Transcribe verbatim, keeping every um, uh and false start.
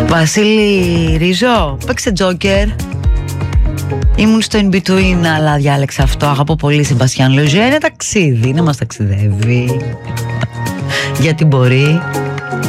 Βασίλη Ριζό, παίξε Τζόκερ. Ήμουν στο in between, αλλά διάλεξα αυτό. Αγαπώ πολύ Σεμπαστιάν Λοζέ. Είναι ταξίδι, να μας ταξιδεύει. Γιατί μπορεί.